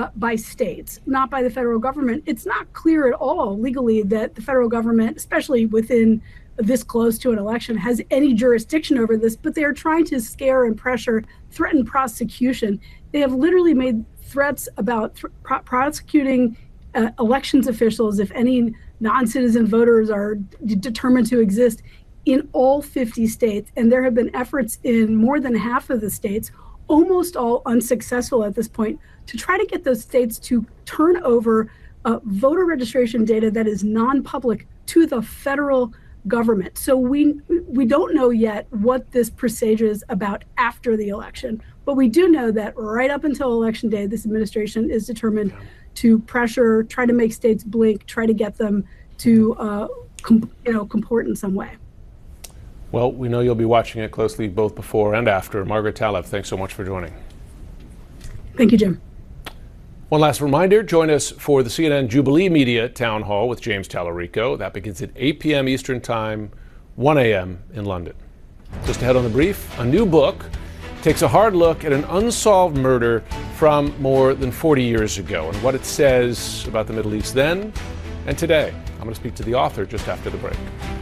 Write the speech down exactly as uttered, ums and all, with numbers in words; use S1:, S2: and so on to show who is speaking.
S1: by states, not by the federal government. It's not clear at all legally that the federal government, especially within this close to an election, has any jurisdiction over this, but they're trying to scare and pressure, threaten prosecution. They have literally made threats about th- pro- prosecuting uh, elections officials if any non-citizen voters are d- determined to exist in all fifty states. And there have been efforts in more than half of the states, almost all unsuccessful at this point, to try to get those states to turn over uh, voter registration data that is non-public to the federal government. So we we don't know yet what this presages about after the election, but we do know that right up until election day, this administration is determined to pressure, try to make states blink, try to get them to uh, com- you know comport in some way.
S2: Well, we know you'll be watching it closely both before and after. Margaret Talev, thanks so much for joining.
S1: Thank you, Jim.
S2: One last reminder, join us for the C N N Jubilee Media Town Hall with James Tallarico. That begins at eight p.m. Eastern Time, one a.m. in London. Just ahead on the brief, a new book takes a hard look at an unsolved murder from more than forty years ago and what it says about the Middle East then and today. I'm going to speak to the author just after the break.